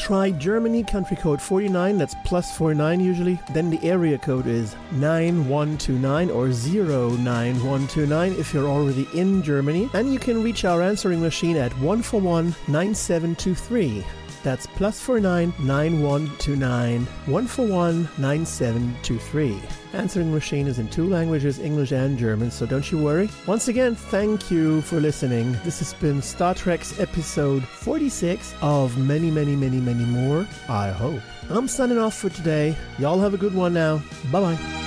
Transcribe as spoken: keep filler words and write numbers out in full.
try Germany, country code forty-nine, that's plus forty-nine usually. Then the area code is nine one two nine or zero nine one two nine if you're already in Germany. And you can reach our answering machine at one four one nine seven two three. That's plus four nine nine one two nine one four one nine seven two three. Answering machine is in two languages, English and German, so don't you worry. Once again, thank you for listening. This has been Star Trek's episode forty-six of many, many, many, many more, I hope. I'm signing off for today. Y'all have a good one now. Bye-bye.